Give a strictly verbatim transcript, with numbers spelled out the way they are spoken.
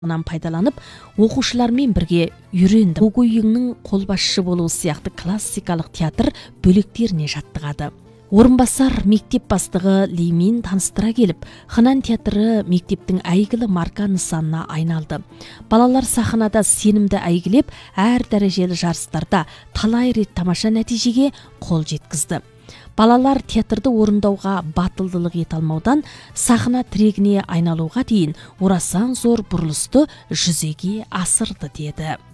Онан пайдаланып, оқушылармен бірге үйренді. Гогойюңның қолбасшы болуы сияқты классикалық театр бөліктеріне жаттығады. Орынбасар мектеп бастығы Ли Мин таныстыра келіп, Хынан театры мектептің әйгілі марка нысанына айналды. Балалар сахнада сенімді әйгілеп, әр дәрежелі жарыстарда талай рет тамаша нәтижеге қол жеткізді. Балалар театрды орындауға батылдылық ете алмаудан сахна тірегіне айналуға дейін орасан зор бұрылысты жүзеге асырды деді.